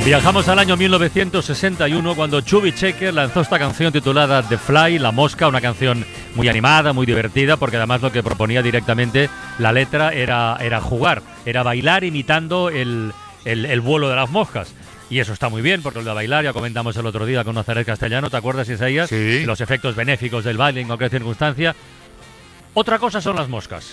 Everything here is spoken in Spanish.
Viajamos al año 1961 cuando Chubby Checker lanzó esta canción titulada The Fly, La Mosca, una canción muy animada, muy divertida, porque además lo que proponía directamente la letra era jugar, era bailar imitando el vuelo de las moscas. Y eso está muy bien, porque lo de bailar, ya comentamos el otro día con Nazaret Castellano, ¿te acuerdas, Isaías? Sí. Los efectos benéficos del baile en cualquier circunstancia. Otra cosa son las moscas.